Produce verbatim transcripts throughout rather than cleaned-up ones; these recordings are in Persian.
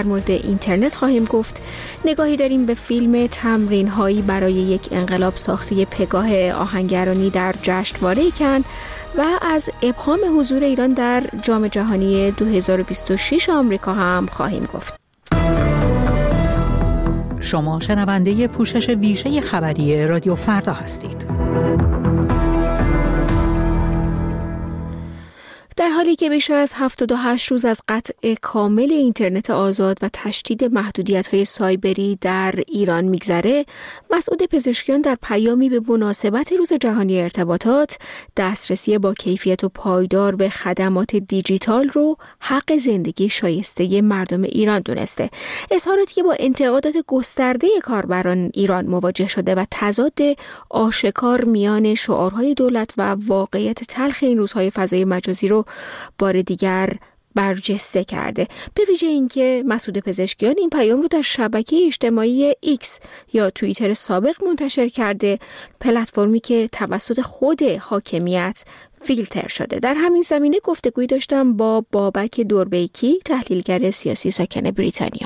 در مورد اینترنت خواهیم گفت. نگاهی داریم به فیلم تمرین‌هایی برای یک انقلاب ساخته پگاه آهنگرانی در جشنواره کن و از ابهام حضور ایران در جام جهانی دو هزار و بیست و شش آمریکا هم خواهیم گفت. شما شنونده پوشش ویژه خبری رادیو فردا هستید. در حالی که بیش از هفتاد و هشت روز از قطع کامل اینترنت آزاد و تشدید محدودیت‌های سایبری در ایران میگذره، مسعود پزشکیان در پیامی به مناسبت روز جهانی ارتباطات دسترسی با کیفیت و پایدار به خدمات دیجیتال رو حق زندگی شایسته مردم ایران دونسته. اظهاراتی که با انتقادات گسترده کاربران ایران مواجه شده و تضاد آشکار میان شعارهای دولت و واقعیت تلخ این روزهای فضای مجازی رو بار دیگر برجسته کرده. به ویژه اینکه مسعود پزشکیان این پیام رو در شبکه اجتماعی ایکس یا توییتر سابق منتشر کرده، پلتفرمی که توسط خود حاکمیت فیلتر شده. در همین زمینه گفتگوی داشتم با بابک دوربیکی، تحلیلگر سیاسی ساکن بریتانیا.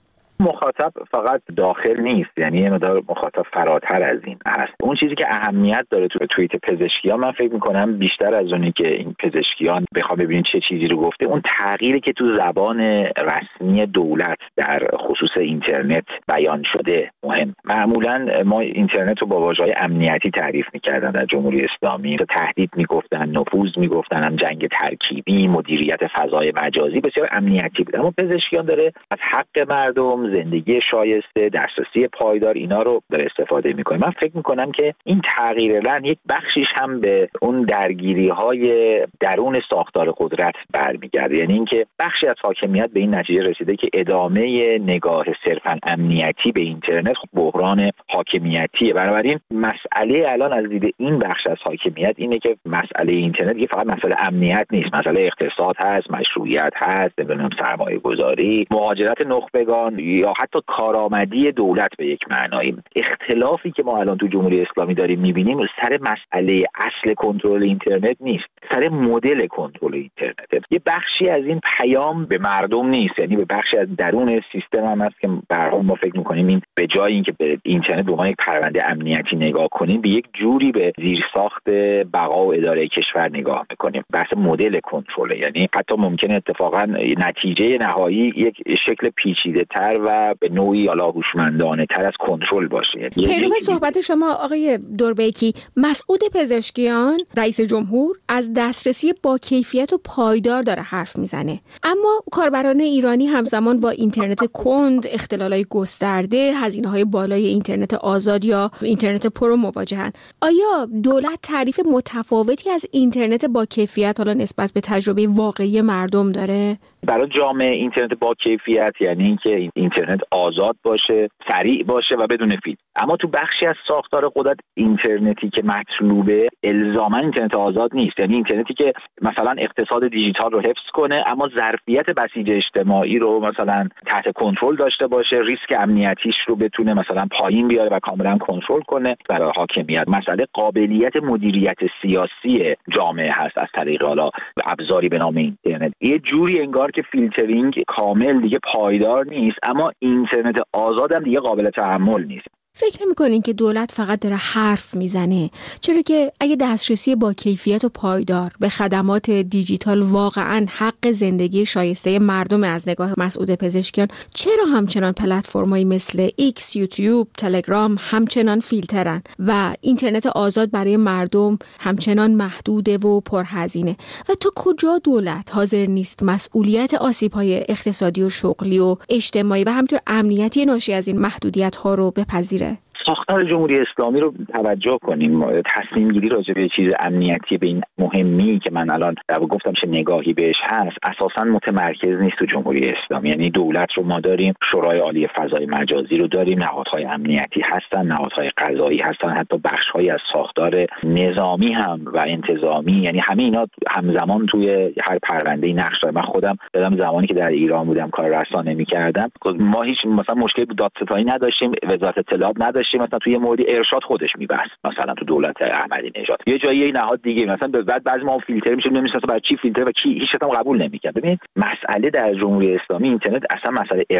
مخاطب فقط داخل نیست، یعنی یه مقدار مخاطب فراتر از این هست. اون چیزی که اهمیت داره تو توییت پزشکیان، من فکر میکنم بیشتر از اونی که این پزشکیان بخوام ببینید چه چیزی رو گفته، اون تغییری که تو زبان رسمی دولت در خصوص اینترنت بیان شده مهم. معمولا ما اینترنت رو با واژه‌های امنیتی تعریف میکردن در جمهوری اسلامی، تهدید میگفتن، نفوذ میگفتن، هم جنگ ترکیبی، مدیریت فضای مجازی بسیار امنیتی بود. اما پزشکیان داره از حق مردم، زندگی شایسته، دسترسی پایدار، اینا رو داره استفاده میکنه. من فکر میکنم که این تغییر لحن یک بخشیش هم به اون درگیری‌های درون ساختار قدرت برمیگرده، یعنی اینکه بخشی از حاکمیت به این نتیجه رسیده که ادامه نگاه صرفاً امنیتی به اینترنت بحران حاکمیتیه. بنابراین مسئله الان از دید این بخش از حاکمیت اینه که مسئله اینترنت دیگه فقط مسئله امنیت نیست، مسئله اقتصاد هست، مشروعیت هست، نمیدونم سرمایه گذاری، مهاجرت نخبگان یا حتی کارآمدی دولت به یک معنایی. اختلافی که ما الان تو جمهوری اسلامی داریم میبینیم سر مسئله اصل کنترل اینترنت نیست، سر مدل کنترل اینترنت. یه بخشی از این پیام به مردم نیست، یعنی به بخشی از درون سیستم هم هست که برام ما فکر میکنیم این به جای اینکه به اینترنت به عنوان یک پرونده امنیتی نگاه کنیم، به یک جوری به زیرساخت بقا و اداره کشور نگاه میکنیم. بحث مدل کنترل، یعنی حتی ممکنه اتفاقا نتیجه نهایی یک شکل پیچیده‌تر و به نوعی حالا هوشمندانه تر از کنترل باشه. پیرو صحبت شما آقای دوربیکی، مسعود پزشکیان رئیس جمهور از دسترسی با کیفیت و پایدار داره حرف میزنه، اما کاربران ایرانی همزمان با اینترنت کند، اختلالای گسترده، هزینه‌های بالای اینترنت آزاد یا اینترنت پرو مواجهن. آیا دولت تعریف متفاوتی از اینترنت با کیفیت حالا نسبت به تجربه واقعی مردم داره؟ برای جامعه اینترنت با کیفیت یعنی اینکه اینترنت آزاد باشه، سریع باشه و بدون فیلتر. اما تو بخشی از ساختار قدرت اینترنتی که مطلوبه الزاما اینترنت آزاد نیست، یعنی اینترنتی که مثلا اقتصاد دیجیتال رو حفظ کنه اما ظرفیت بسیج اجتماعی رو مثلا تحت کنترل داشته باشه، ریسک امنیتیش رو بتونه مثلا پایین بیاره و کاملا کنترل کنه. برای حاکمیت مسئله قابلیت مدیریت سیاسی جامعه هست از طریق حالا ابزاری به نام اینترنت. یه جوری انگار که فیلترینگ کامل دیگه پایدار نیست، اما اینترنت آزاد هم دیگه قابل تحمل نیست. فکر نمی‌کنین که دولت فقط داره حرف میزنه؟ چرا که اگه دسترسی با کیفیت و پایدار به خدمات دیجیتال واقعاً حق زندگی شایسته مردم از نگاه مسعود پزشکیان، چرا همچنان پلتفرم‌هایی مثل ایکس، یوتیوب، تلگرام همچنان فیلترن و اینترنت آزاد برای مردم همچنان محدوده و پرهزینه؟ و تا کجا دولت حاضر نیست مسئولیت آسیب‌های اقتصادی و شغلی و اجتماعی و همینطور امنیتی ناشی از این محدودیت‌ها رو بپذیره؟ ساختار جمهوری اسلامی رو توجه کنیم. تصمیم گیری راجع به چیز امنیتی به این مهمی که من الان گفتم چه نگاهی بهش هست اساساً متمرکز نیست تو جمهوری اسلامی. یعنی دولت رو ما داریم، شورای عالی فضای مجازی رو داریم، نهادهای امنیتی هستن، نهادهای قضایی هستن، حتی بخش‌هایی از ساختار نظامی هم و انتظامی، یعنی همه اینا همزمان توی هر پرونده‌ای نقش دارن. من خودم یادم زمانی که در ایران بودم کار رسانه می‌کردم، ما هیچ مثلا مشکلی با دادستانی نداشتیم، وزارت اطلاعات نداشتیم، مثلا توی موردی ارشاد خودش میبست، مثلا تو دولت احمدی نژاد یه جایی نهاد دیگه مثلا بعد بعضی ما فیلتر میشه نمیشه برای چی فیلتر و کی هیچ هم قبول نمیکنه. ببین مسئله در جمهوری اسلامی اینترنت اصلا مسئله